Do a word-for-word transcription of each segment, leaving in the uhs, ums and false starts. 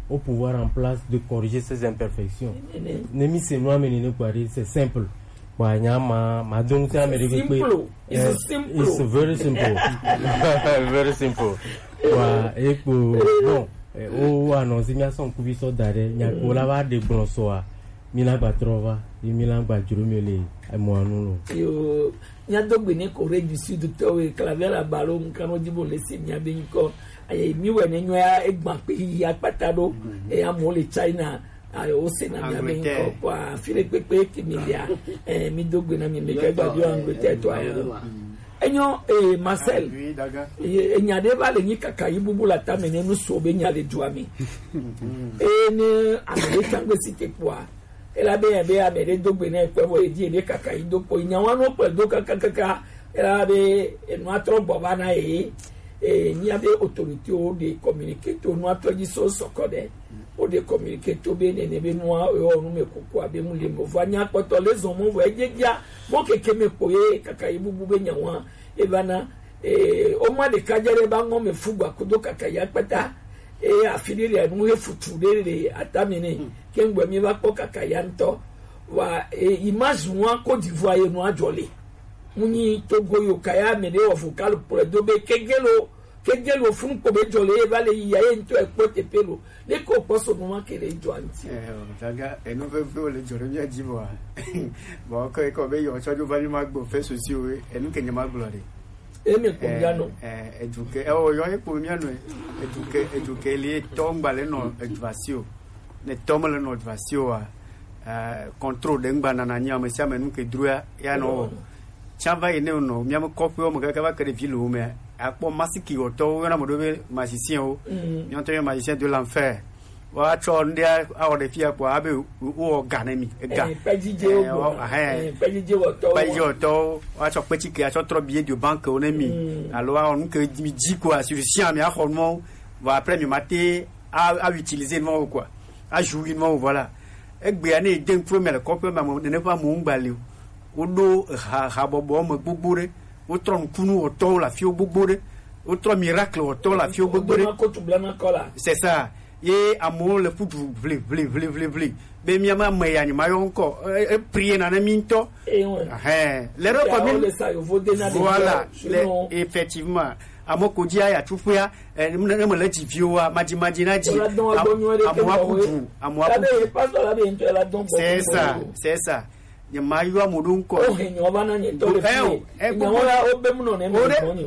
au pouvoir en place de corriger ces imperfections. Nemi c'est moi mais c'est simple. Why ma ma don't tell me simple. It's simple. It's very simple. Very simple. Wa e ko bon o annonce mi ason ku bi so dare nya ko la ba de bronsoa mi na ba trova e mi la ba juro mi le e mo anu lo. Yo nya dogbe ni Corée du Sud to we clavier la ballon kan o dibo le si nya be nko aye mi we ne nwa egba pe ya patado e amo le China ayo o se na nya be nko kwa fire pepe ki mi dia eh mi dogbe na mi me ga gba dio Angleterre to ayo. Enyo eh Marcel eh nyade ba le ni kaka ibubu la ta mene no so be nyade duami eh ne American go cité poa ela be be abere dogbe na ekwe wo edi ele kaka idopo nyawa no pe do kaka kaka ela be no atro boba na e eh ni abe autorité o de communiquer to no atro ji so sokode o de communiquer to be ne ne be no o no me kokko abe mu le mo vanya poto les omo wo ejegia mo keke me koye kaka ibubu be nyawa ebana eh o ma de kajere ba ngo me fugwa kudo kaka ya pata e afidile anu he futulele atamene kengwe mi ba ko kaka ya nto wa e image moi Côte d'Ivoire no ajole muni Togo yo kaya mede o vocal pour dobe kegelo kegelo fun ko be jole vale ya ento e pote pelo le ko poso no ke le joanti eh daga e no ve ve le jore mi ajibo bo ko ko be yo choju ba ni magbo fe so si o e nu kenya magbo re e me ko biano eh eduke e o yo e ko biano eduke eduke li tomba le no edvasio ne tomba le no edvasio a contrôle de ngba na nya me sia me nu ke drua ya no chava ine no mi am kopi o mo ka ba kere vilo me akpo masiki o to na mo do be magicien o mi on te magicien de l'enfer wa cho ndia a o de fia kwa abe o ganemi ga pejije o eh pejije o to pejije o to wa cho petit que a cho trop bien de banque on emi alors on que mi dit quoi sur sien mi a hormon va après mi mater à à utiliser non quoi à jouer non voilà e gbe ani den premier kopi ma mo ne pas mo ngbali odo ha ha bobo mo gbogbore o tron kunu o to la fio gbogbore o tron miracle o to la fio gbogbore c'est ça et amour le fudu vle vle vle vle vle be mi ama me ya ni mayo nko e prier na na minto eh le recommande voilà effectivement amoko dia ya tufuya e mo le tivioa maji maji na ji amwa kutu amwa c'est ça c'est ça ye mayo amudunko o nyo bana ni to le fi e nyo ya obem no ne no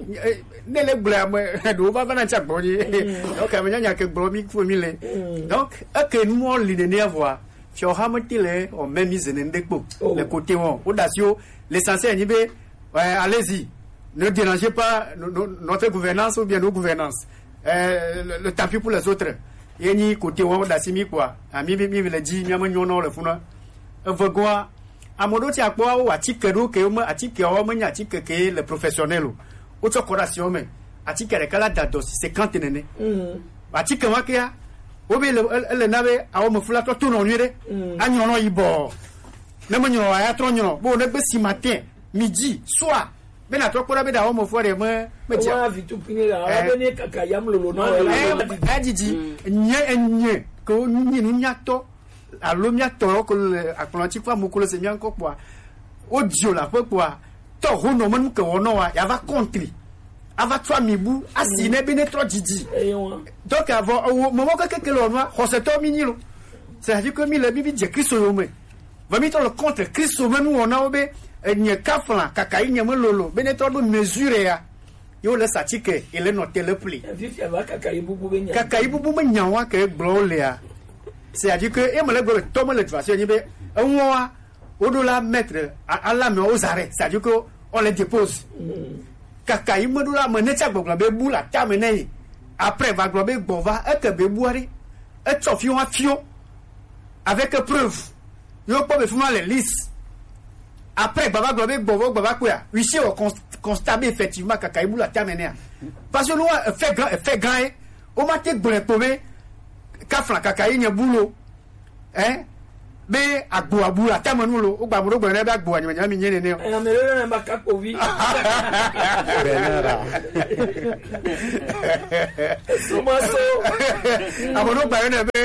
ne le gla mo do ba bana chakbo ni donc amenya nya ke gbo mi fu mi le donc e ke nous li de ne voir fio hamatile on même mise ne ndekpo le côté on audacio l'essentiel ni be allez-y ne dérangez pas notre gouvernance ou bien nos gouvernances euh, le, le tapis pour les autres et ni côté on audaci quoi ami mi mi le dit mi amanyo no le funa vogwa amodo ti akwa o atike do ke o ma atike o ma nya atike ke le professionnel o to coration me atike le kala dados cinquante nene mm atike wa ke ya o be le le nabe a o mo fula to to no nwere anyo no ibo na mo nyo ya tro nyo bo ne be si matin midi soir be na to kora be da o mo fore me me ti wa vitu pinira a be ne kaka yam lolo no e ajiji nye enye ko nyi nu nyato alomia toro ko Atlantique fa mukolo se mian ko kwa audio la pe kwa to hono man ko wono wa ya va country ava twa mibu asine bi ne tro didi donc avant moment que que lo no ho se to minilo c'est à dire que mi le bibi je Christ yo me va mi to le contre Christ me nu wona obe nye kafla kakai nye me lolo be ne to do mesure ya yo le satike ele no tele pli kakai bubu be nya kakai bubu me nya wa ke glo le ya c'est-à-dire que et me le gros tombe le façon ni be on on doit la mettre à la main aux arrêts c'est-à-dire que on les dépose kaka yi me do la me ne cha gbogbo be bu la ta me nei après va globe gbova e ke be buari e tofio afio avec preuve yo po be fuma les listes après baba globe gbova gbova ko ya ici on constate effectivement kaka yi bu la ta me nei parce que nous fait grand fait grand o ma te gbore pobe kafla kaka yi nye bulo eh be agbo abu la tamanu lo o gba mo gbo na be agbo anyi nya mi nyene ne e na me le na ba ka covid benara so ma so abono gba na be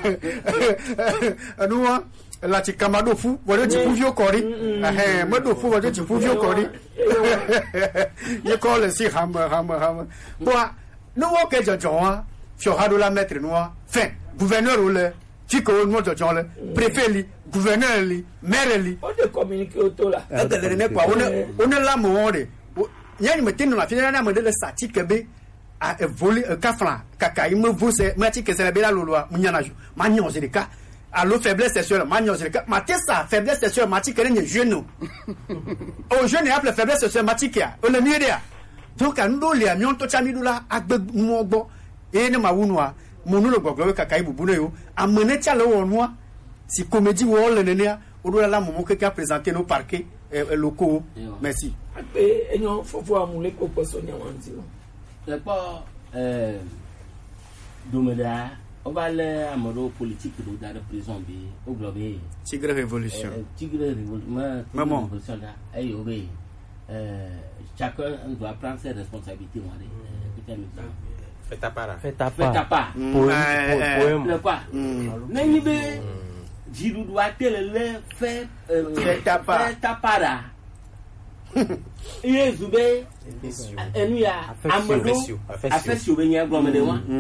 anuwa la ti kamado fu wole ti fu vio kori eh modo fu wole ti fu vio kori ye ko le si ham ham ham bo no wo ke jojo wa fio hado la mettre noa fin gouverneur ou le Chico, nous avons le préfet, le gouverneur, le maire. On est communiqué autour là. On est là, mon il y a une méthode dans la finale, on a un statique à voler un cafla, caca, il me vaut, c'est Mathieu que c'est la belle loi, Mounianajou, Magnon, c'est le cas. Alors, faiblesse sexuelle, Magnon, c'est le cas. Mathieu, ça, faiblesse sexuelle, Mathieu, qu'elle est jeune. Au jeune, il y a la faiblesse sexuelle, Mathieu, on est mieux là. Donc, à nous, les amiens, tout ça, nous là, à Mogbo, et ne m'a ounoua. Mono le goglo kakai bubuno yo amene tia le wonwa si comédie wo le nenia odo la momo ke ka présenter nos parquets locaux merci ape enyo fofo amule ko poso nya wanti le pas euh domeda on va le amoro politique do dans la prison bi au globe tigre révolution tigre révolution maman révolution là ay obé euh chacun doit prendre ses responsabilités moi peut-être fais ta part fais ta part poème le quoi nani be jiru doit le fait fais ta part fais ta part ye zube enu ya amado afesio be nya gbo mede wa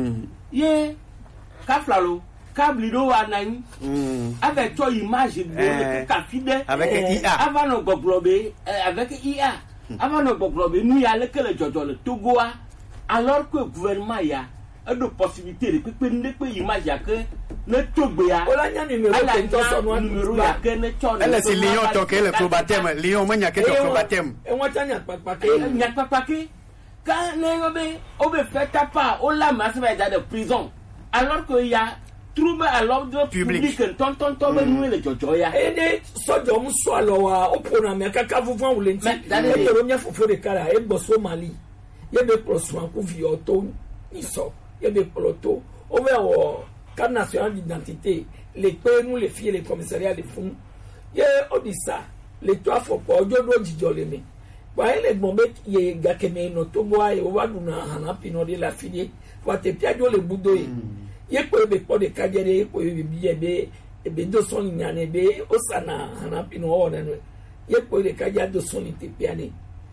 ye kaflalo kablido wa nan avec toi image de kafide avec I A avant no gboglobe avec I A avant no gboglobe nu ya le kele jojo le togoa alors que le gouvernement y a une possibilité de que ne peut imaginer que le Togboya on a numéro numéro ya que ne tchon elle c'est Lyon toqué le probatem Lyon manya que le probatem et on tanya papa que nya papa que quand ne on be fait ta part on la masse va dans de prison alors que y a trouble à l'ordre public ton ton ton be nous le jojoya et ne sojo mu so alowa opona me kaka vuvon wulenti e to romia fofo de kala e boso Mali yebe proswan ku vioto iso yebe ploto over o carte nationale d'identité les pays nous les filles les commissariats les fonds ye odisa les trois fois ko jodo jijoleme wa ele bombe ye gakeme no to boa e wa duna hana pino de la fille wa te piajo le budo ye ko be po de kajere ko ye bi be e be do son nyane be osana hana pino o na ye ko de kajado do son te piane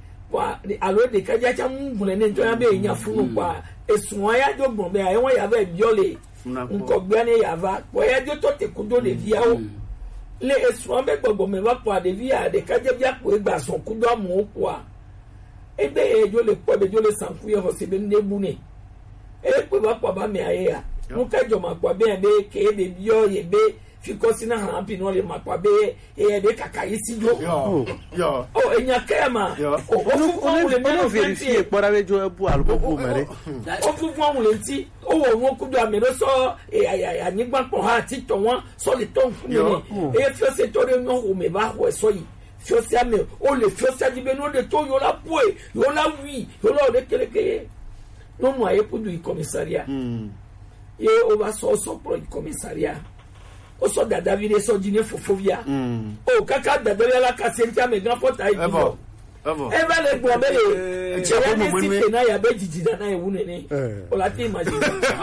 wa alo de kaja cha mbule ne nto ya be nya funu kwa esuwa ya jo gbon be ayi won ya be biole nko gbe ne ya va wa ya jo to te kudo de via o le esuwa be gbogbo me va kwa de via de kaja bia ko gba son kudo amu kwa ebe e jo le ko be jo le sanku ye ho se be ne bu ne e ko ba kwa ba me aye ya nka jo ma kwa be be ke be bio ye be fikosi na hampi no le makwa be e de kakayi si jo yo yo o enya kema o o le me vérifier pora be jo bu albo bu mere o fu fu mu le nti o wo won kudu amero so e aya nyigba po ha ti to won so le ton fu mi e fio se to re no o me ba ho so yi fio se ame o le fio se di be no de to yo la poe yo la wi yo la de keleke no mo aye kudu i commissariat e o ba so so pro i commissariat o so dada vire so dine fofovia o kaka dada la kasentia me grand porta ibi bravo bravo e va le gbo be e che ya ni si na ya be jijida na e wune ni o la ti imagine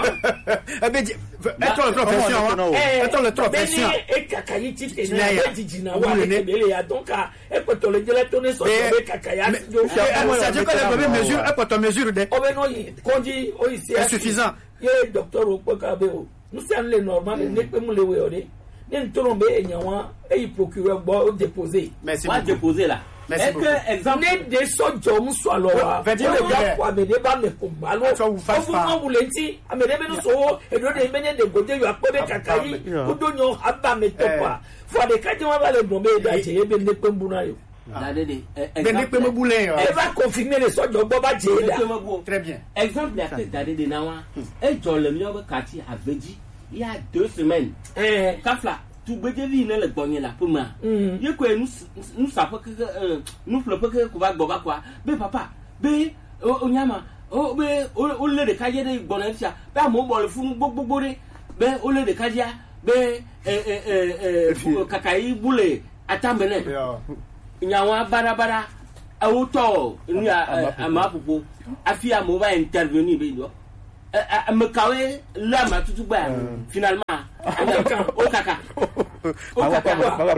e be e to le profession e to le profession e kaka yi ti te na e jijina wa le bele ya donc e ko to le jele to ne so be kaka ya jo ça je connais le mesure e ko to mesure de o be no yi konji o yi c'est suffisant ye docteur o ko ka be o nous sommes les normaux ne peut me le voir ne ntoro be enyawa e procureur bo déposer merci va déposer là est que exemple ne de so jom so alowa va dire le kwa be de ba me ko balo o fu mo bulenti amede be no so e do de mene de gode yo akpo be kakayi o do nyo aba me topa for de kaje wa ba le bombe da je e be ne pembu na yo Dadede, ben pe me bouler elle va confirmer les sortes de boba jeda très bien exemple la tête dadede nawa e jo le mi o be kati aveji il y a deux semaines eh kafla tu beje vi ne le gbonye la puma ye ko nous nous ça que nous flope que ko va gboba kwa be papa be onyama o be o le de kaje de gbonafia be mo bo le fun gbogbo re be o le de kaje be eh eh eh kakai bule atambene nyawa barabara auto ni amapupo afia mo va intervenir be do me kawe la ma tutu ba finalement o kaka o kaka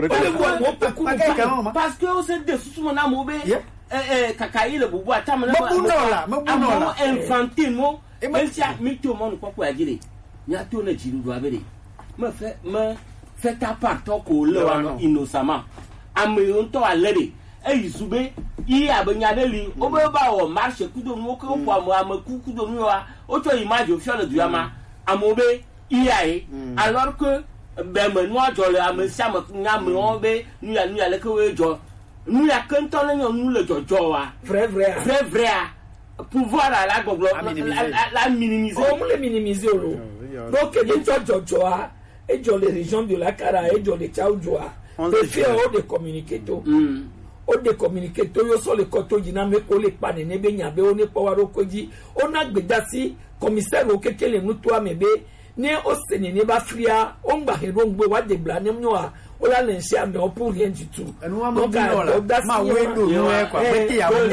parce que on se dessous mon amour be eh kakai le bubu atamene mabunola mabunola infantil mo même si mi to mon ko ko agire nya to na jiru do abere me fait me fait ta part ko le wa innocemment ameyon to alere e zube yi abanyade li o be ba o marche kudo mo ko po am amaku kudo mi wa o to image o fiona du ama amobe iyae alors que ben me no ajole am sia am ngam o be nu ya nu ya le ko we jo nu ya kanto le nu le jojo wa vrai vrai vrai vrai pouvoir à la goglo la minimiser on le minimiser lo donc les jojo wa et jo les régions de la Kara et jo les Tchaoudjoa de faire de communiquer tout o de communiquer to yo so le koto jina me ko le pane ne be nyabe o ne powaro koji o na gbedasi commissaire o kekele nutu amebe ne o sene ne ba fria o ngba hero ngbe wa de bla ne mnwa o la le nsia me o pour rien du tout donc ma wedo no e kwa beti ya mo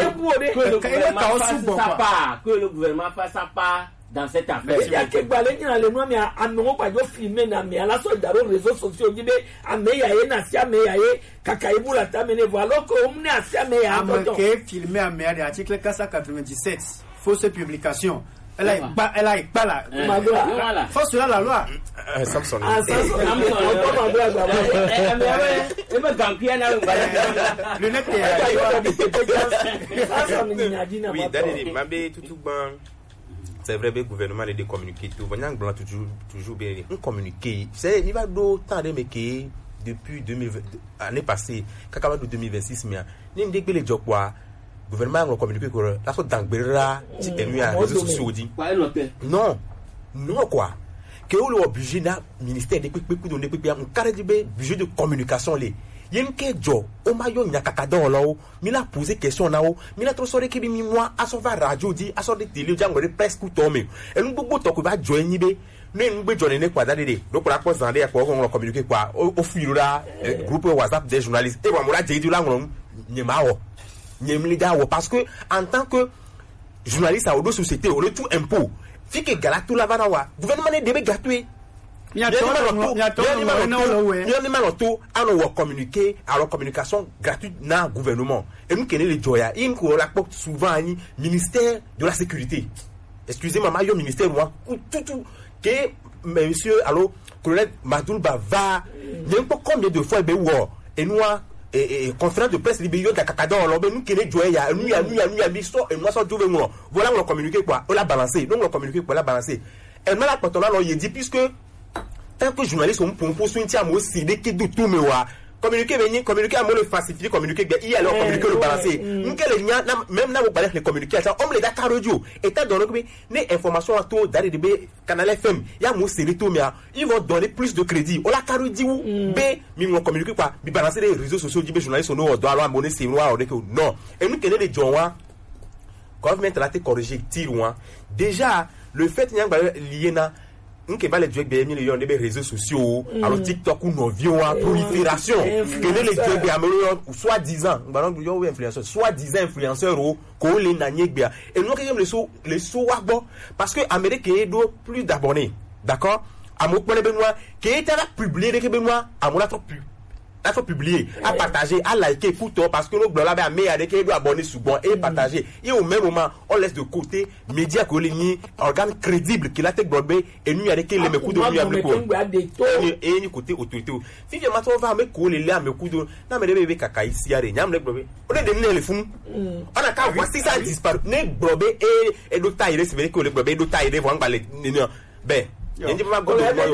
que le gouvernement fasse sa part dans cette affaire. Il y a que balé ni ale no mi anon pa jo filmer na mi ala so daro réseaux sociaux dibe ameya ye na sia meya ye kakaibu la tamene voilà que on a sia meya que filmer ameya de article quatre cent quatre-vingt-dix-sept fausse publication. Elle a pas elle a pas là. Voilà. Faut sur la loi. Samson. Ah Samson. Et me gampia na ngala. Le net est. Oui, d'aller mambe tout ban. C'est vrai, le gouvernement est de communiquer tout. On a toujours, toujours bien. On communique. C'est, il va d'autant de métiers depuis deux mille vingt, l'année passée, quand deux mille vingt-six, mais, il n'y a pas de job, quoi. Le gouvernement a communiqué que la sorte d'angbera, si elle a réseaux sociaux, dit. Non. Non, quoi. Que vous l'avez obligé, le ministère de un carré de budget de communication, les. Yenke jo o mayo nyakakada olawo mi la poser question na o mi la trosore ke bi mi moi aso va radio di aso de télé di angore presque to me enu gbogbo to ko ba jo yin be ne ngbe jo ne kwa dade de do kwa ko zande ya ko ko communiquer kwa o fuira groupe WhatsApp des journalistes e wa mo la je di la ngron nyema wo nyemli da wo parce que en tant que journaliste à deux sociétés on est tout impôt fi ke galatu la va wa gouvernement ne debe gatwe il y a tout à communiquer à la communication gratuite dans le gouvernement. Et nous, les Joya, il nous souvent un ministère de la sécurité. Excusez-moi, le ministère, moi, tout, tout, que monsieur, alors, colonel Madoulba va, il y a un peu combien de fois, et nous, et conférence de presse, il y a un cacadon, nous, qui les Joya, nous, nous, nous, nous, et moi, ça, tout le monde. Voilà, on a communiqué quoi, on l'a balancé, donc on a communiqué quoi, on l'a balancé. Et maintenant, quand on a, il dit, puisque, tant que journaliste on peut poser une tiare aussi dès que tout me voit communiquer venir communiquer à moi le falsifier communiquer bien il alors communiquer le balancer nous que les même là vous parlez les communiquer ça on les Dakar radio étant donné que les informations à tout d'aller de canal F M il y a moi c'est tout mais ils vont donner plus de crédit on la caro dit ou b mais on communiquer quoi bi balancer les réseaux sociaux du journaliste on doit alors abonner c'est noir non et nous que les gens government là te corriger tir déjà le fait qu'il y a lié na nke ba le djwe be mi le yon de réseaux sociaux alors TikTok ou no vieux prolifération que les djwe be amelo soit disant baron yo influenceur soit disant influenceur o ko le nanye gbe et nous que le so le so wa bon parce que Amérique do plus d'abonnés d'accord amo pole benoit que était là publier que benoit amo la trop plus il faut publier, à partager, à liker, écoute, parce que nous, là, ben, mais avec qui doit abonner souvent et partager. Et au même moment, on laisse de côté médias coloniaux, organes crédibles qui la tête blobé et nous, avec qui les coups de nous, avec et nous, côté autorité. Si je m'attends, on va me coller là, me coup de, non, mais les bébés caca ici, il y a rien, mais blobé. On est des les fous. On a qu'à voir si ça disparaît. Né blobé et, et d'autres tailles, c'est vrai que les blobé, d'autres tailles, vont pas les, ben, Yandi ma go do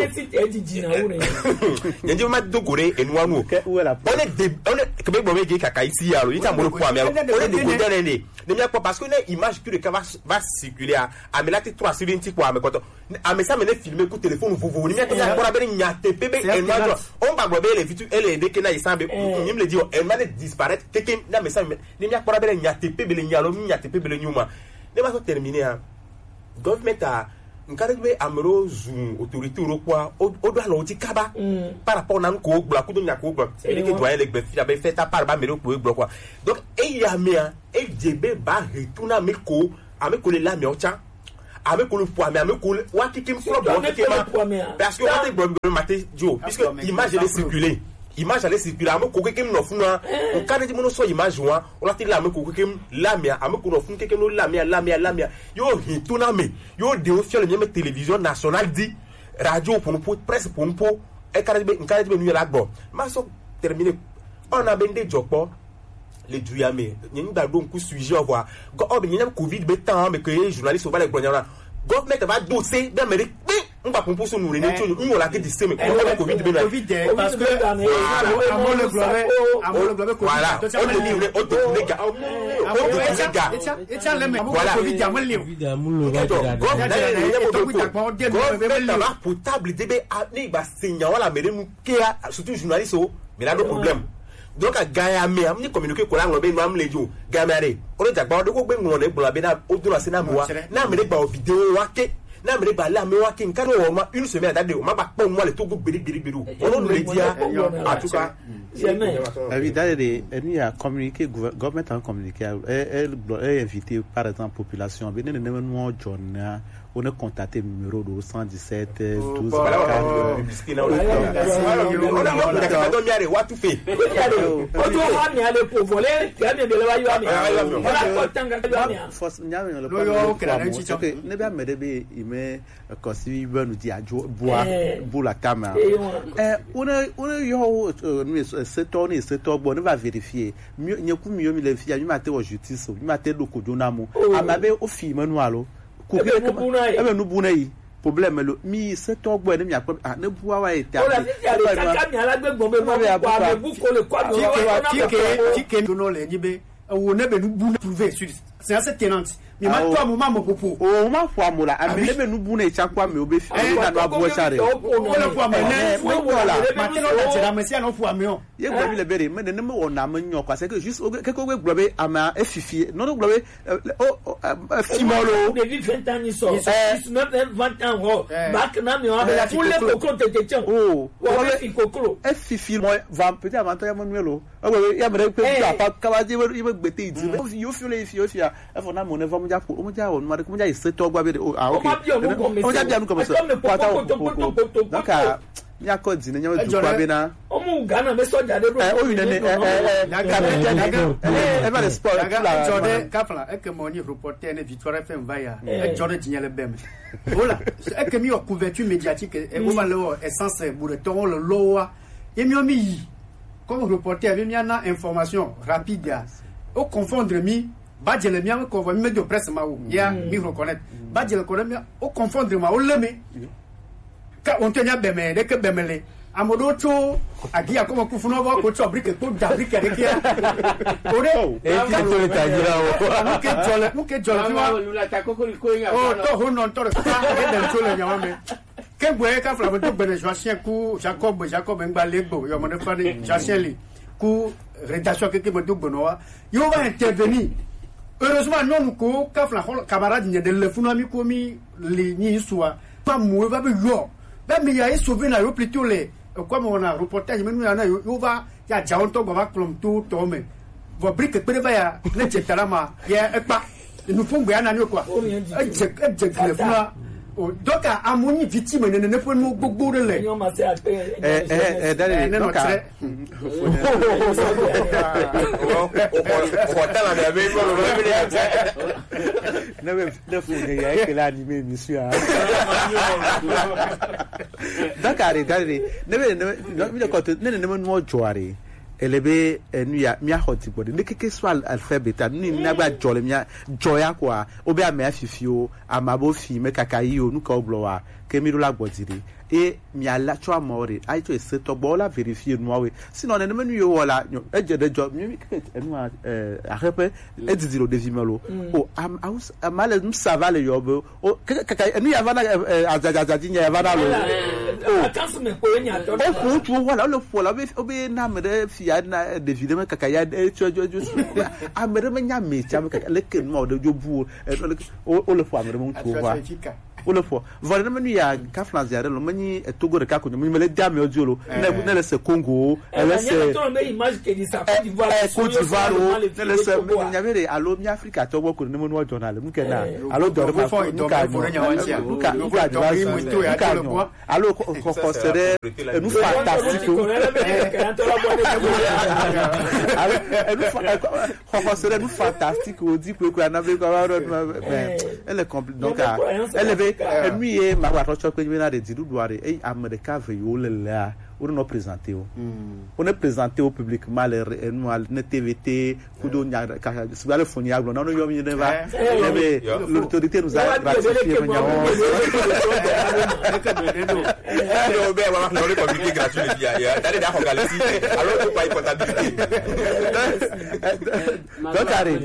Yandi ma do gore enu anu on est de on est que be bo meje kaka ici alo ita mo ko ame on est de go dere ne ne mi akpo parce que ne image que le va va circuler a amelati trois sur vingt ko ame koto ame ça me ne filmer ku téléphone vovo ni mi akpo akora be nya tepebe enu anu on ba gbo be le fitu ele de ke na isambe nyim le di o enu ma disparaître teke na me ça ni mi akpo be nya tepebe le nya lo nya tepebe le nyuma ne ma so terminer a government a nkadebe amero zu autorité européenne o do alo ti kaba par rapport nan ko gba ku do nya ko gba ele ke doyen le gbe fi abe fait par ba mero ko gba quoi donc e ya mea e djebe ba retuna me ko ame ko le la me ocha ame ko le poids mais ame ko wa ki kim pro bon ki ma parce que on te gbo maté jo puisque image elle circuler image allait circuler ame ko kekem no funa on ka de mo so image wa on la ti la ame ko kekem la mea ame ko no fun kekem no la mea la mea la mea yo hituna me yo de o fiole me télévision nationale dit radio pour nous presse pour nous e ka de nka de nu la gbo ma so terminer on a bendé jopo les duyame nyi da do nku sujet voir go o be nyi covid be temps mais que journaliste o ba le gbonyana government va doser d'Amérique on va proposer nous les nettoyer on la que dit mais covid be covid parce que amon le globe amon le globe voilà on le dit on te les gars on te les gars et ça le mais covid amon le covid amon le government va potable debe ni ba signa wala mere nous kia surtout journaliste mais là le problème donc a gaya me am ni communiquer ko la ngbe no am lejo gamare o le jagba o de ko gbe ngon le gbon be na o do na se na mo wa na me le gba video wa ke na me le ba la me wa ke nkan o ma une semaine dade o ma ba pon mo le to go biri biri biri o no le dia en tout cas oui d'ailleurs il y a communiqué gouvernement a communiqué elle est invité par exemple population be ne ne no John on a contacté numéro de cent dix-sept douze quatre publicité na on a donné à what to fait o to ha mi ale pour voler que me bele wa yo ami on a tanga yo ami force nya me le OK ne ba me de be ime ko si ba nu di ajo boa bu la caméra eh on a on a yo nous c'est tourné c'est to bon on va vérifier nyaku mi yo mi le fi mi mate wo justice mi mate do ko jonamu amabe o fi manualo ebe nu buna yi problème lo mi se to gbo ni mi akọ ne buwa wa ita o la ti ya le kaka mi alagbegbo be mo kwa me bu ko le kwa mi o ti ke ti ke no le nibe wo ne be nu bu prouver sur c'est assez tenante mi ma to mo ma mo popo o ma fo amola ami ne be nu bu na icha kwa me obe fi na no abo sare o le fo amene mo wala ma ti no la tira me si no fo ameo ye gbo bi le bere me ne me wona me nyo kwa c'est que juste ke ko gbo be ama efifi no no gbo be o fimolo de vingt ans ni so dix-neuf vingt ans ho back na mi o abela pour les kokro tete tian oh o le fi kokro efifi mo va petit avantage mo nuelo o gbo ya me pe pa kawaje i be gbete idi yo fi le fi yo fi e fo na mo ne va mo ja ko mo ja o ma ko mo ja ise to gba be ah OK o ja bia nu ko so kwata o donc mi akodi ne nyawo du kwa be na o mu Ghana me so jade do eh o yu ne eh eh eh ba le sport la jode kafla e ke mo ni reporter ne Victoire F M vaya e jode dinyele bem voilà e ke mi o couverture médiatique e o va le essence bourreton le loa e mi o mi comme reporter mi ana information rapide o confondre mi badjele mi ko va mi de presse ma o ya mi reconnaître badjele ko mi o confondre ma o leme ka on tenya beme de ke bemele amodo cho agia como kufuno ba ko cho brique to da brique de kia ore e ti to le tajira o no ke jole no ke jole wa lula ta ko ko ko ya o to ho non to ka ke den to le nyama me ke boye ka fla to bene joachien ku Jacob Jacob ngba legbo yo mo de fani joachien li ku rédaction ke ke mo do bonoa yo va intervenir heureusement non ko ka fla camarade ni de le funo mi ko mi li ni soa pas mo va be yo ben mais il y a sauvé na yo plutôt les comme on a reportage mais nous na yo va ya jaonto go va klom tout tome vo brique pe va ya le chetalama ya e pa nous font bien na quoi e je e je le funa donc à moni victime ne ne peut nous gbogbo de le eh eh eh dale donc o ta la de be ko lo be ne me ne faut que ya que l'animé monsieur dakari dale ne me ne me ko ne ne me no joare elebe enu ya mi ahoti body ne keke so alphabet ni na gba jole mi joya kwa obi ame afifio amabo fi me kakayi o nu ka oblowa ke mi la gbodire e mi ala cho amore ai to se to bola vérifier no we sinon ne menu yo wala eje de job mi keke enu a arepe e didiro de vimelo o am aus amale nu savale yo o kakayi enu ya vana azazazi nya vana lo o kanso me ko nya to o ko tu wala lo fola obi na me de ya na de vidéo kaka ya e chojo jo amere me nya me cha me kaka le ken mo de jo bu o le fo amere mo tu wa o le fo vole ne menu ya ka France ya lo mani Togo de ka ko me le dia me odiolo ne ne le se Congo elle se image que dit ça Côte d'Ivoire Côte d'Ivoire ne le se me nyavere alo mi Africa to wo ko ne mo journal mu ke na alo do ma ko ka nu ka nu ka ka alo ko ko sere nous fantastique alors nous serait nous fantastique au dit que qu'on avait quoi elle est compliquée donc elle est lui et ma voiture que je viens de dire doire et américain veut là on nous présenter on est présenté au publiquement les nous na T V T kudo nya si va le fournir aglo non yo mi ne va mais l'autorité nous a ratifié on va avoir le communiqué gratuit il y a d'aller d'accord ici alors tu pas comptabilité donc arrête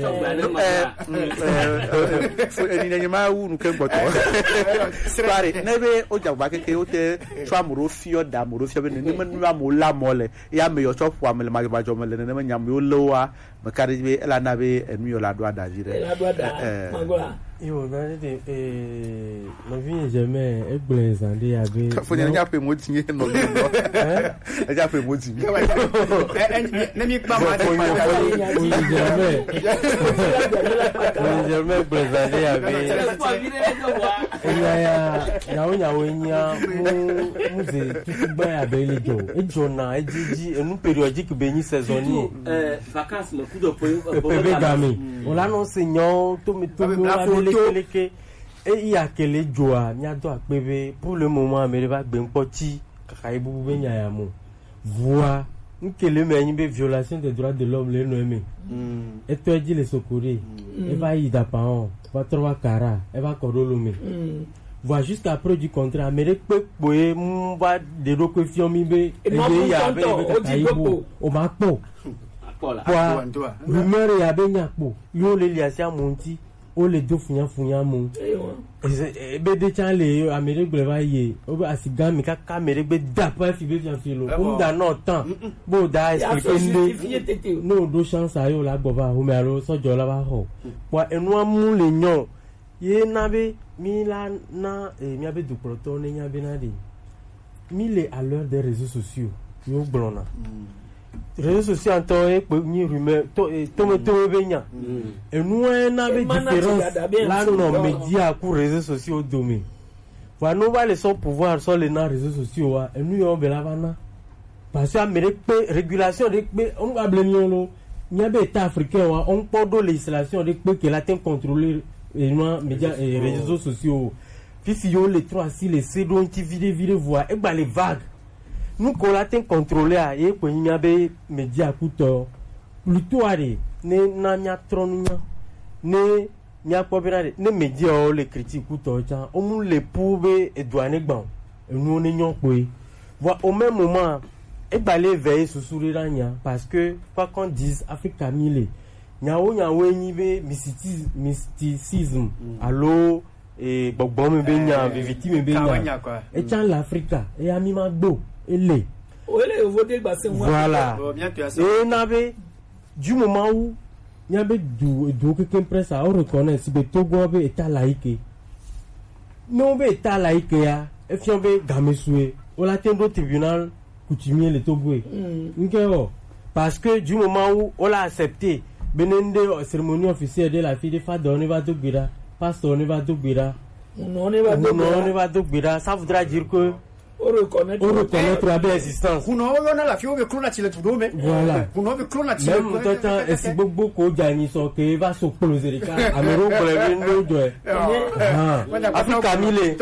euh ni ni ma wu nu ke gboto pare nebe o ja ba keke o te twamuro fio da muro fio be ni ma mo la mole ya me yo cho fo amele ma ba jo mele ne ma nyam yo lowa ma kare be ela na be enu yo la do da jire la do da mangola yo ba de eh no vi jamais e gble zande ya be fo nya nya pe mo tinye no no eh e ja pe mo tinye ne mi pa ma oui jamais oui jamais gble zande ya be ya ya ya o nya o nya mu mu ze tutu ba ya be le jo e jo na e jiji enu périodique be ni saisonnier euh vacances me coup de poing bébé gami on l'annonce nyon to me to me leke e ya kele joa nya do apebe pour le moment me va gbe npoti kaka ibu be nya ya mo voix nkele me yin be violation des droits de l'homme le no eme et to dit les secourir e va y da paon va trouver cara e va korolome voix jusqu'à preuve du contraire me pe poe mu va de recofion mi be e be ya be kaka ibu o ma po kwa rumeur ya be nya po yo le liasia monti o le do funya funya mu e be de chan le Amérique gleba ye o be asigami ka Amérique be da pa fi be fian filo o da no temps bo da expliquer no do chance ayo la gboba o me aro sojo la ba ho kwa enu amu le nyon ye na be mi la na e mi abe du proton ne nya be na de mi le à l'heure des réseaux sociaux yo blona réseaux sociaux en e pe ni rumeur to to me to be nya e nu na be différence là non média ku réseaux sociaux domi va no va les son pouvoir sur les na réseaux sociaux e nu yo be la bana parce que Amérique pe régulation de pe on va blenio lo nya be état africain wa on podo législation de pe que la ten contrôler et non média et réseaux sociaux fi yo les trois si les c donc vidéo vidéo voir e ba les vagues nous collatin contrôler à et ko nya be media kuto plutôt ari ne na nya tronunya ne nya ko birade ne media o le critique kuto cha o mu le poube e douane gban e nu ne nyon pe voit au même moment e balé veiller sous sourire nya parce que quoi qu'on dise Africa mille nya o nya we nyi be mysticisme mysticisme allo e gbogbo me be nya victime be nya e chan l'Africa e ami ma gbo ele ole voter bassin voilà et n'avait du moment où il y avait du du quelqu'un presse à reconnaître si le Togo be état laïque non be état laïque ya et fi on be gamesoué on la tendo tribunal coutumier le Togo ngeo parce que du moment où on l'a accepté benende cérémonie officielle de la fille de Fada on va Dogbira pasteur on va Dogbira on ne va Dogbira on va Dogbira ça voudra dire que on reconnaît on reconnaît la belle existence vous n'avez pas la fille au clone à tout mais voilà vous n'avez clone à même temps et si beaucoup ko jani so que va so closer les cas amero ko le ndo do ah Africa mille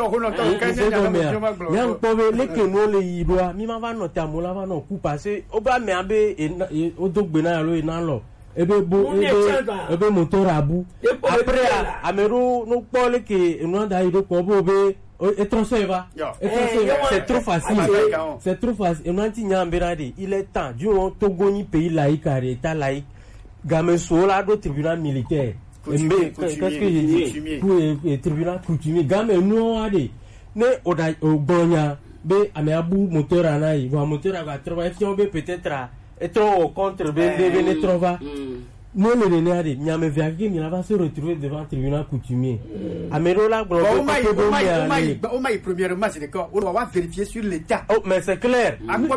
même pour les que nous les idoa mi ma va no ta mo la va no ku passer o ba me abe o dogbe na lo ina lo ebe bo ebe ebe motor abu après amero no pole que no da ido ko bo be et trop ça va c'est trop facile c'est trop facile et nanti nyambirade il est temps du Togo ni pays laïque état laïque gameso la do tribunal militaire mais qu'est-ce que j'ai dit pour tribunal coutumier game no ade ne oda ogonya be ameabu moteur anai va moteur va trouver si on peut peut-être être contre be be ne trouva nous les nénéades n'y a me vergi n'y va se retrouver devant le tribunal coutumier Améro là bon on m'a on m'a premièrement c'est d'accord on va vérifier sur l'état oh mais c'est clair Améro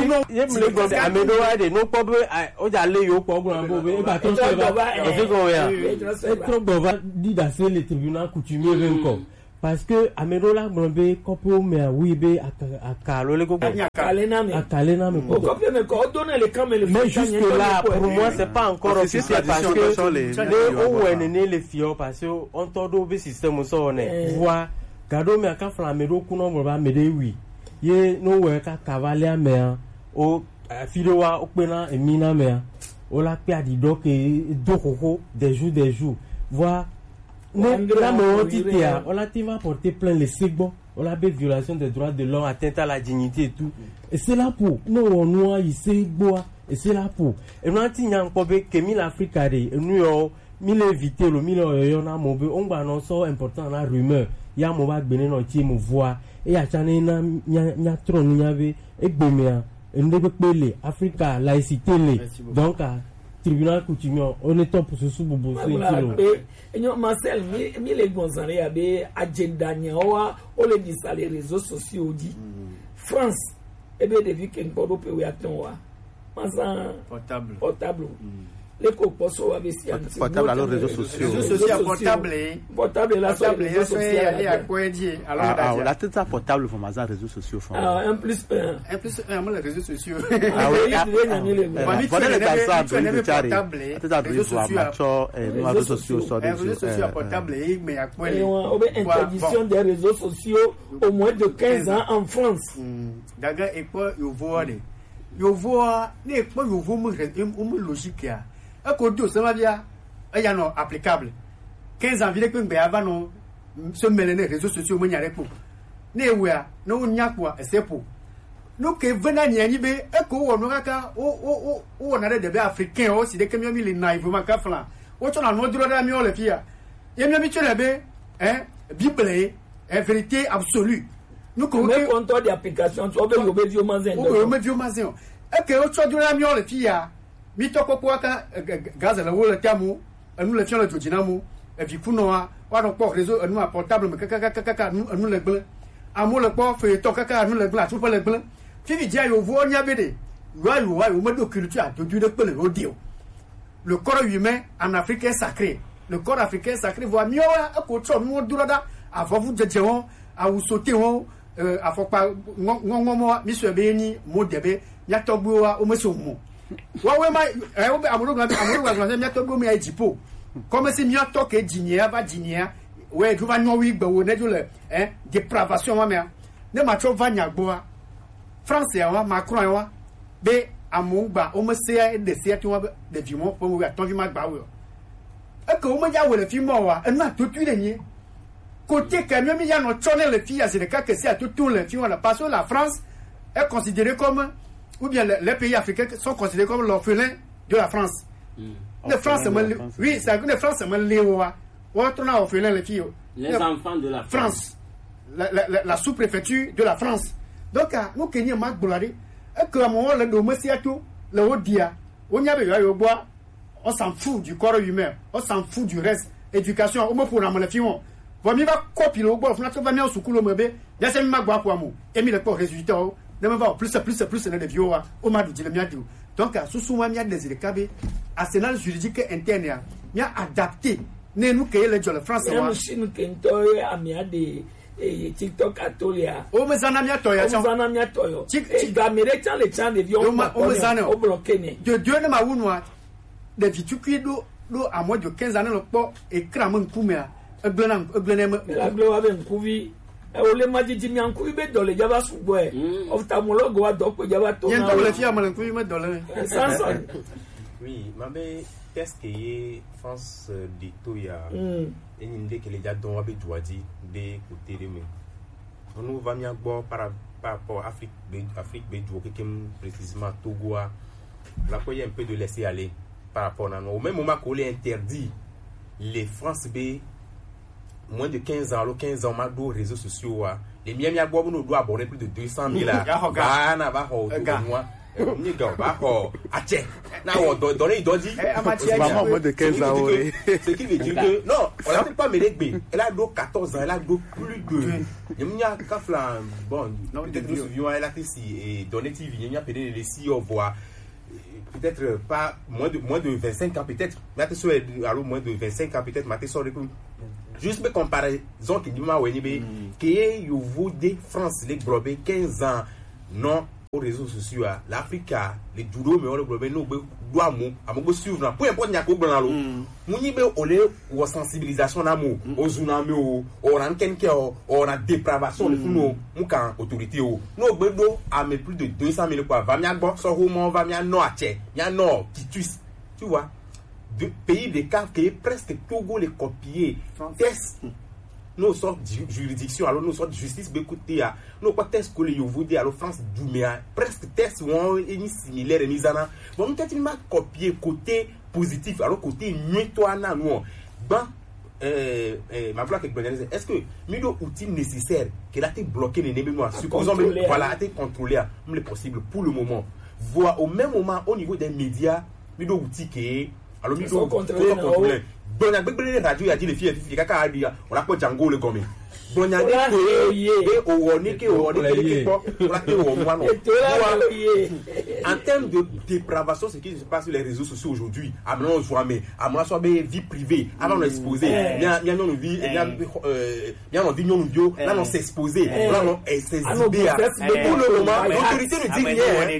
a des non pas on aller yo pour bon bon ba to se va c'est quoi ya c'est trop bon va dit dans le tribunal coutumier encore parce que Améro là bon be kopo me oui be akalo le go akalena me akalena me kopo me ko donner les camps mais jusque là pour moi c'est pas encore officiel parce que les les les fios parce que on todo be système so on est voix gado me aka flamero kuno mo ba me de oui ye no we ka cavalier me o filowa opena emina me o la pe adi donc dokoko des jours des jours voix là mon titia on a tima porter plein les sigbo on a des violations des droits de l'homme, atteinte à la dignité et tout. Et c'est là pour nous on nous il c'est bois et c'est là pour et nous ti nyang ko be que mille Afrique et nous yo mille éviter le mille yo na mo be on ba non so important na rumeur ya mo ba gbene no ti mo voix et ya chane na nya tron nya be e gbemea e ndebe pele Africa laïcité le donc tribunal coutumier on est top pour ce sous bobo so kilo et nous Marcel mi mi les gonzare abe agenda nyawa o le dit ça les réseaux sociaux dit France et bien de vie qu'en podo pe ya tonwa masa portable portable les coposo avec si portable alors réseaux sociaux réseaux sociaux portable portable là sur les réseaux sociaux et à quoi dire alors la tête portable pour maza réseaux sociaux ah un plus un un plus un les réseaux sociaux ah oui voilà les personnes de chari tête réseaux sociaux et réseaux sociaux sur les réseaux sociaux portable mais à quoi interdiction des réseaux sociaux au moins de quinze ans en France daga et quoi yo voit yo voit ne quoi yo voit me logique ya un code ça va bien il y a non applicable quinze ans vile que be avant non se mêler les réseaux sociaux mo nyare ko ne wea no nya ko c'est pour nous que venant nyani be e ko wono kaka o o o na de be africain o si de kemio mi le naivement ka flan o to na no dro da mi o le fia ye mi mi tire be hein bible est vérité absolue nous ko mais compte d'application tu obé obé vieux mazen o me vieux mazen e que o to dro da mi o le fia mi to ko aka gaza la wole tamu anu le fion le jojinamu e vi kunoa wa no ko réseau anu portable me kaka kaka kaka anu le gble amu le ko fe to kaka anu le gble atu le gble fi vi dia yo vo nya bede wa yo wa yo me do culture a dodu de pele odio le corps humain en Afrique est sacré le corps africain sacré voit mieux a ko tro mu durada avant vous jeje won a vous sauter won euh afopa ngongomo mi so be ni mo debe ya togbo wa o me so mo wa we ma e wo amuru gba amuru gba gba mi to gbo mi e jipo comme si mi to ke jinia ba jinia we du ba nyo wi gba wo ne ju le eh dépravation wa me ne ma tro va nya gbo France ya wa Macron ya wa be amugba o me se de se ti wa de vi mo po mo ya ton vi ma gba wo e ko mo ja wo le fi mo wa e na to tu le ni côté que mi ya no chone le fi ya c'est le cas que c'est à tout tout le fi on a parce que la France est considérée comme ou bien les, les pays africains sont considérés comme l'orphelin de la France. Mm. Les France, oui, c'est que les France, c'est les rois. On a orphelin les filles. Les enfants de la France. France. La, la, la, la sous-préfecture de la France. Donc, nous, Kenya, Marc Boulari, et que à un moment, le domestique, le haut dia, on y avait eu bois, on s'en fout du corps humain, on s'en fout du reste. Éducation, on me pour la filles. Vous m'y va copier le bois, on va venir sous le meuble, il y a un magua pour moi, et mis le corps résultat. Ne me va plus plus plus de vieux au m'a dit le mien donc sous sous moi mia des cabe arsenal juridique interne mia adapté ne nous que le jol France wa machine kento amia de TikTok atolia o me zana mia toya o zana mia toyo tik gamere chan le chan de vieux o me zana o bloqué ne de Dieu ne ma wunwa de vitu do do à moins de quinze années le port et cramon kumea egblena egblena la gloire ben kuvi o le ma jiji mi anku be dole jaba subo e ophtalmologue wa dopo jaba to na le fi amale ku me dole Samson oui mabe qu'est-ce que est France de Toya et n'inde que les gars dont abe douadi de côté de me on nous va bien boire par par rapport Afrique Afrique be du précisément Togo la quoi il y a un peu de laisser aller par rapport à nous au même moment qu'on les interdit les France B moins de quinze ans, quinze ans, ma réseaux sociaux, les miens, miens, bois, nous doit aborder plus de deux cent mille là. Bah, na, bah, au moi, ni ga ba ko ache na wo do do ni doji maman moins de quinze ans oui ce qui veut dire que non on l'a pas mérégbé elle a do quatorze ans elle a do plus de nyamnya kafla bon peut-être nous suivions elle a fait si et donner T V nyamnya peut les si on voit peut-être pas moins de moins de vingt-cinq ans peut-être mais attention alors moins de vingt-cinq ans peut-être maté sur juste pour comparaison qui dit ma weni be que you vous de France les globé quinze ans non aux réseaux sociaux l'Afrique les judo mais on le globé no doit mo amogo suivre pour importe nyako blanc lo muni be olé ou sensibilisation na mo ozunami o oran kenke o ora dépravation le funo mukan autorité o no gbedo à mais plus de deux cent mille quoi va mia gbo so homo va mia no ache mia no titus tu vois de pays de cas qui est presque Togo les copier test nous sortes de juridiction alors nous sortes de justice écoutez nous pas test que les vous dire alors France Douméa presque test ont une similaire mise en bon peut-être il m'a copié côté positif alors côté mieux toi na nous ben euh ma voilà quelque chose est-ce que mido outil nécessaire qu'elle a été bloqué les mémoires supposons voilà a été contrôlé le possible pour le moment voir au même moment au niveau des médias mido outil qui alors mi do contrôler bon na gbegbe radio ya di le fie fie kaka adia on la ko Django le gomi bon na ni ko e o woni ke o woni ke ko la ke o mo no en termes de dépravation ce qui se passe sur les réseaux sociaux aujourd'hui amenons jamais amenons soit vie privée avant de exposer bien bien non vie bien euh bien on vie non bio là on s'exposer là on s'exhiber pour le moment l'autorité ne dit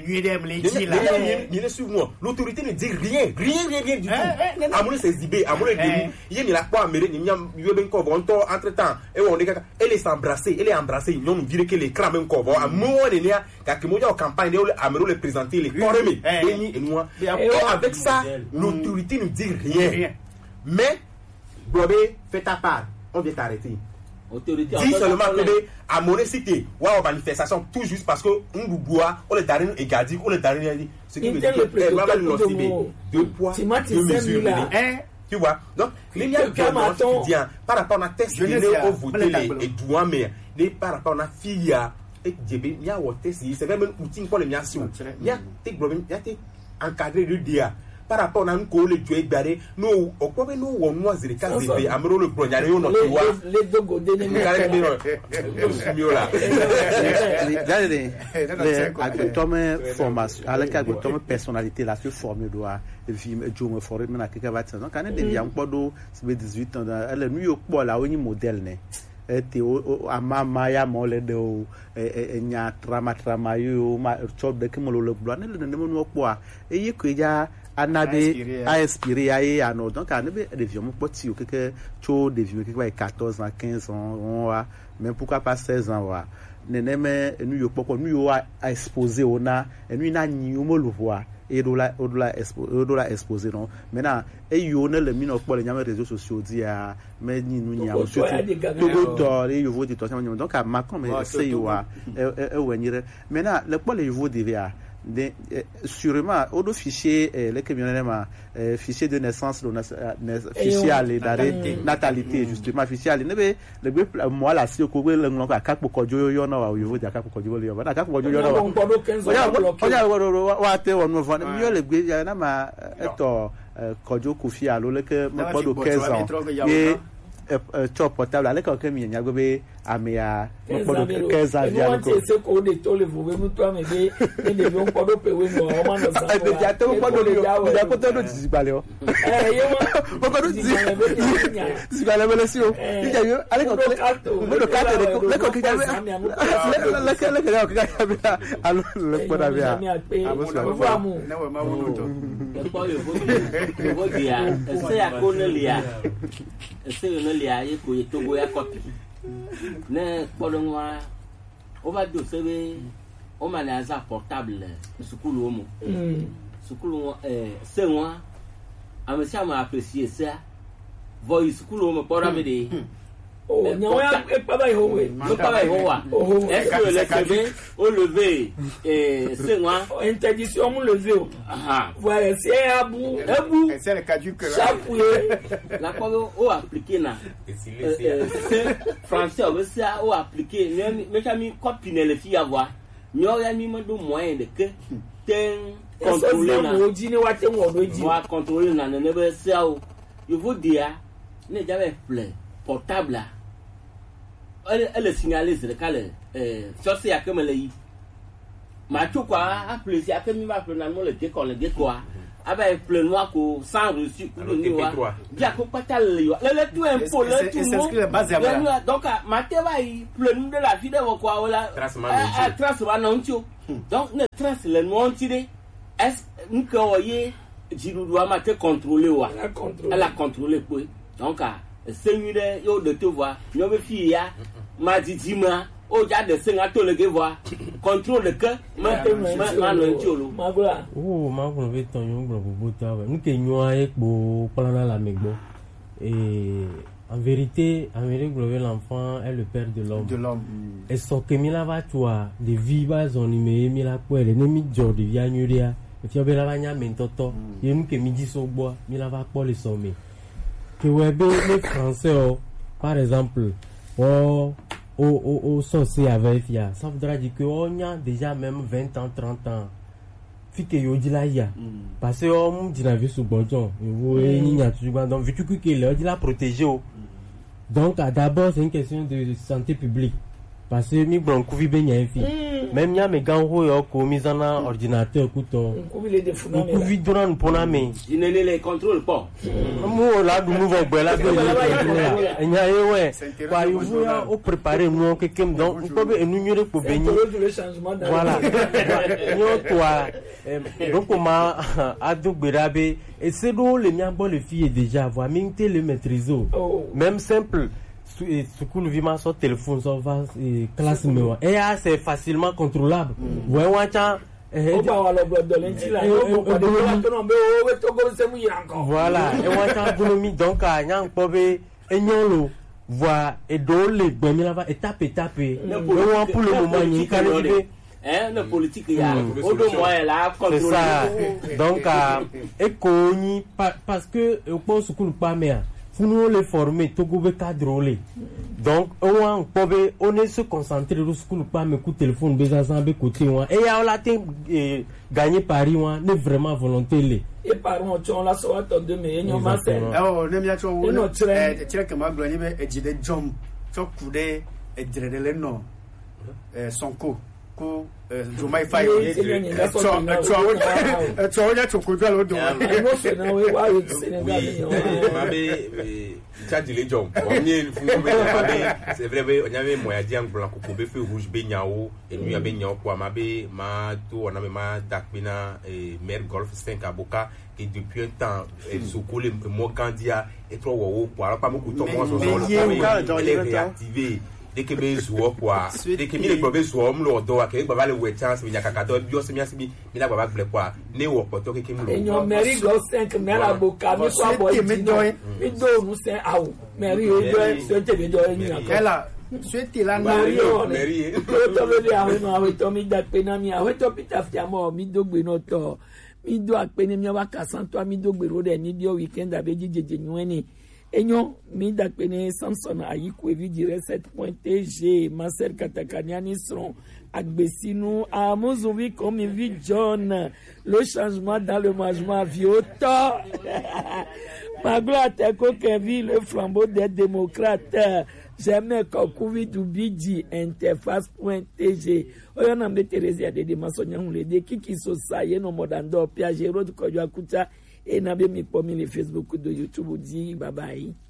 rien ni le suivre moi l'autorité ne dit rien rien rien rien du tout amenons s'exhiber amenons il y a la quoi américain il y a eu ben ko bon entre temps et on est elle est s'embrasser elle est embrasser ils nous dire que les crame encore bon à moi de nia ka mo en campagne elle amero le présenter les corremi et nous et avec ça l'autorité ne dit rien mais Blobé fait ta part on vient t'arrêter autorité dit seulement que à mon cité wa manifestation tout juste parce que on doit on le darine et gardi on le darine ce qui veut dire que deux poids deux mesures tu vois donc il y a bien par rapport à test de au voter les douans mais les par rapport à fille et djb il y a test c'est même outil pour les miations il y a tes problèmes il y a tes encadré de dia par rapport à un ko le jouer garé nous au quoi nous on nous zéro quatre zéro amero le bronyare on no wa les deux godé ne mieux là là les agrotome formation avec agrotome personnalité là se former doit vie jo me former na keke va donc quand de bien podo c'est dix-huit ans elle nous yo po là oni modèle ne et amama ya mole de o nya trama trama yo ma chob de ke mo le blo ne le ne mo no po a e ye ko ja anabe a inspiré aye ano donc anabe de vieux mon petit o que cho de vieux qui va quatorze ans quinze ans on va même pourquoi pas seize ans wa neneme nu yo poko nu yo a exposé ona nu na nyi o mo lo wa et dola dola exposé dola exposé non maintenant et yo ne le mino pour les réseaux sociaux dia mais ni nous nya surtout tout to et yo vote to donc à Macron mais c'est yo a e wenire maintenant le pour les vote devia de sûrement au do fichier les camionnements fichier de naissance fichier aller d'arrêt natalité justement fichier aller ne le moi là si ko le nglo ka kakpo kojo yo na wa yo vote kakpo kojo yo na kakpo kojo yo na wa wa wa te won mo vone mieux le gbe ya na ma eto kojo kofi alo le que mo podo quinze ans et top portable avec aucun mi nya gobe amia mo podo quinze ans ya ko se ko de to le vo mu to me be ne de on podo pe we no o ma no sa e de ja to podo yo ja ko to do disibale o eh yo mo ko do disibale bele si o ija yo ale ko mo do ka de ko le ko ki ja le le ke le ke ya ka ya alo le ko da bia amo so mu na we ma wo to e ko yo vo dia se ya ko ne lia se yo ne lia ye ko ye to go ya copy ne podonwa o va do sebe o ma na za portable sukulu o mo sukulu eh se won amesi ama apprécier ça voice sukulu o mo pora me de oh nyawa e pa ba ho we no pa ba ho wa est-ce que le sebe o lever eh se won interdiction mo lever o aha voilà c'est abu abu c'est le caduc là la quoi o appliquer na français o ça o appliquer mais mais mi copie ne le fi avoir Nous avons des moyens de que contrôler na moi contrôler na ne be sao je vous dis ah ne j'avais plein portable là elle elle signaler c'est le cas euh ça c'est à comme les ma tout quoi appeler c'est à comme ma plein na le décor le décor avec plein noir ko sans reçu pour le noir bien ko patal yo le tout impôt le tout donc matin va plein de la vie de quoi là trace va non tu donc ne trace le noir tiré est-ce que vous voyez Giroud ma te contrôler wa elle a contrôlé quoi donc c'est une yo de te voir yo be fi ya ma didima o ja de senga to le ke voir contrôle de que ma ma no tiolo magula oh ma ko ve ton yo gbo bo ta wa nke nyoa e gbo plana la megbo et en vérité en vérité l'enfant est le père de l'homme de l'homme et so ke mi la va toi de vivre zone me mi la ko ele ne mi jo de via nyuria e fi obela banya mentoto ye mu ke mi di so gbo mi la va pour le sommet que webe les français oh, par exemple oh au au au sorcier avec fia ça voudra dire que on a déjà même vingt ans trente ans fi que yo di la ya parce que on dit la vie sous bonjon yo ni nya toujours donc vu que que le dit la protéger donc d'abord c'est une question de santé publique parce que mi bon couvi be nya fi même nya me gan ho yo ko mi zana ordinateur kuto couvi les défouler couvi doran pona me il ne les contrôle pas mo la du nouveau boy la be nya e we kwa yo ya o préparer nous que kem donc ko be enu nyore ko be ni voilà yo toi donc ma adugbera be et c'est do le nya bon le fille déjà voir minte le maîtriser même simple et ce que nous vivons sur téléphone sur classe numéro et c'est facilement contrôlable ouais ouais tiens voilà et ouais tiens économie donc à nyang pobe et nyolo voir et do le gbemi là va étape étape et on pour le moment ni kan dire hein le politique il y a au moins là contrôler c'est ça donc et koni parce que au point ce que nous pas mais pour nous les former tout gobe cadre donc on peut on est se concentrer sur ce que nous pas me coup téléphone besoin ensemble côté moi et ya la te gagner pari moi ne vraiment volonté les et par on on la so attend de mais on ma fait oh ne mi acho wo eh tire que ma gloni be ejide jom to kude ejire de le no eh sonko ko Jomai Fai c'est vrai on avait moyen dire blanc ko be feu rouge be nyao et lui avait nyao quoi ma be ma to on avait ma dakbina et mer golf cinq aboka et depuis un temps elle se colle mo candia et trop wo quoi alors pas beaucoup de temps moi on est réactivé dès que mes joueurs quoi dès que mes problèmes sont me le doit que baba le chance mi yakakato bio se mi asimi mi la baba ble quoi ne wo poto que me le enyo mary go cinq mera boka mi so boy mi do mi do nu se awu mary o do se te mi do ni ela sueti la na mary to be dia no awe to mi da pe na mi awe to pita fiamo mi do gbe no to mi do apeni mi wa kasanto mi do gbe ro de ni dio weekend abeji jeje nyweni enyo mi da pene Samson ayiku evi dire sept point T G Marcel Katakaniani seront agbesinu amozovi comme vi John le changement dans le mangement viota magla teko kevi le flambeau des démocrates jamais kokuvi du bidji interface point T G oyo na mbe Teresa de masonya hule de kiki so saye no modando piagero ko jwa kuta et n'a bien mis pour le Facebook de YouTube dit bye bye.